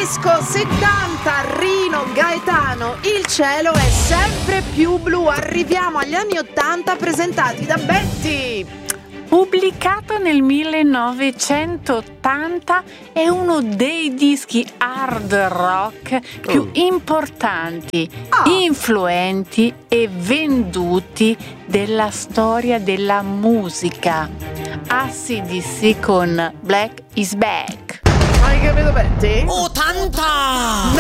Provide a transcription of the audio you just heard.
Disco 70, Rino Gaetano, il cielo è sempre più blu. Arriviamo agli anni 80 presentati da Betty. Pubblicato nel 1980, è uno dei dischi hard rock più importanti, influenti e venduti della storia della musica. AC/DC con Black is Back. Hai capito, Betty? 80!